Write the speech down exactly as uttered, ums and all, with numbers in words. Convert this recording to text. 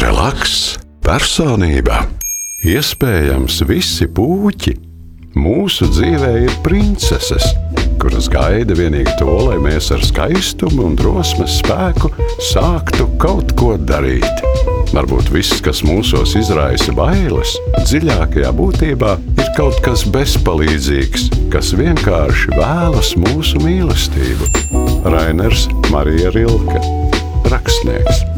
Relaks, personība. Iespējams, visi puķi mūsu dzīvē ir princeses, kuras gaida vienīgi to, lai mēs ar skaistumu un drosmes spēku sāktu kaut ko darīt. Varbūt viss, kas mūsos izraisa bailes, dziļākajā būtībā ir kaut kas bezpalīdzīgs, kas vienkārši vēlas mūsu mīlestību. Rainers Marija Rilke, rakstnieks.